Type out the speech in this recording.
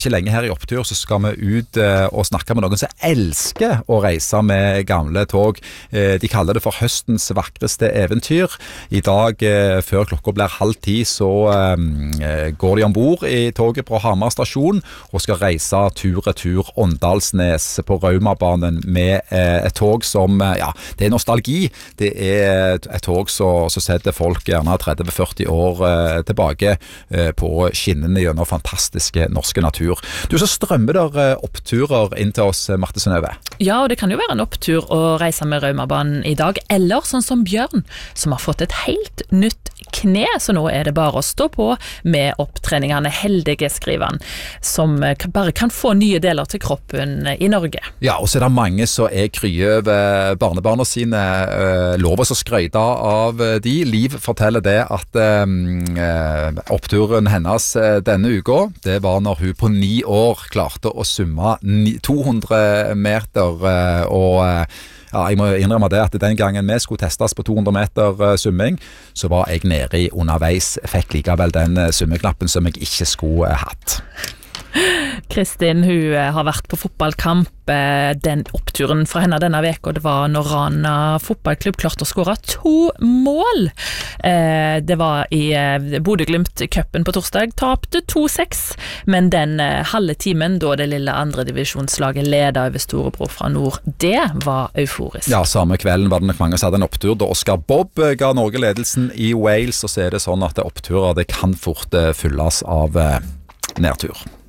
Ikke lenge her i Opptur så skal vi ut og snakke med noen som elsker å reise med gamle tog. De kaller det for høstens vakreste eventyr. I dag, før klokka blir 9:30, så går de ombord i toget på Hamar stasjon og skal reise tur-retur Åndalsnes på Raumabanen med et tog som, ja, det er nostalgi. Det er et tog som setter folk gjerne 30-40 år tilbake på skinnene gjennom fantastiske norske natur. Du, så strømmer der oppturer inn til oss, Marte Synnøve. Ja, og det kan jo være en opptur å reise med Raumabanen i dag, eller sånn som Bjørn, som har fått et helt nytt kne, så nå er det bare å stå på med opptreningene. Heldige, skriver han, som bare kan få nye deler til kroppen i Norge. Ja, og så er det mange som er krye over barnebarna sine, lover så skryte av de. Liv forteller det at oppturen hennes denne uka, det var når hun på 9 år klarte å summe 200 meter, og ja, jeg må innrømme det at den gangen vi skulle testes på 200 meter summing, så var jeg nede i underveis, fikk likevel den summeknappen som jeg ikke skulle hatt. Kristin, hun har vært på fotballkamp. Den oppturen fra henne denne veka, det var når Rana fotballklubb klarte å skåre 2 mål. Det var i Bodø-Glimt-cupen på torsdag, tapte 2-6, men den halve timen da det lille andredivisjonslaget ledet over Storebror fra nord, det var euforisk. Ja, samme kvelden var det nok mange som hadde en opptur da Oscar Bob ga Norge ledelsen i Wales, og så er det sånn at oppturer det kan fort fylles av nedtur.